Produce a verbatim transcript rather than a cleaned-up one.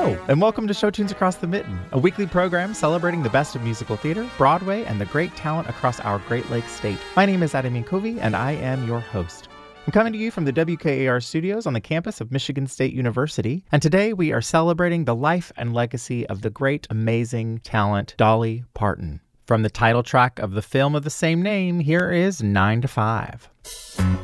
Hello, and welcome to Show Tunes Across the Mitten, a weekly program celebrating the best of musical theater, Broadway, and the great talent across our Great Lakes state. My name is Adam Yankovi, and I am your host. I'm coming to you from the W K A R studios on the campus of Michigan State University, and today we are celebrating the life and legacy of the great, amazing talent Dolly Parton. From the title track of the film of the same name, here is nine to five.